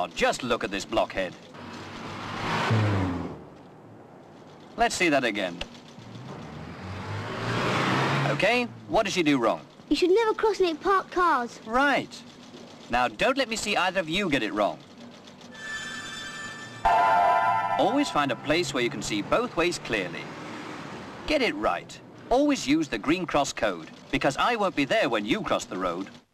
Now, just look at this blockhead. Let's see that again. Okay, what did she do wrong? You should never cross near parked cars. Right. Now, don't let me see either of you get it wrong. Always find a place where you can see both ways clearly. Get it right. Always use the green cross code, because I won't be there when you cross the road.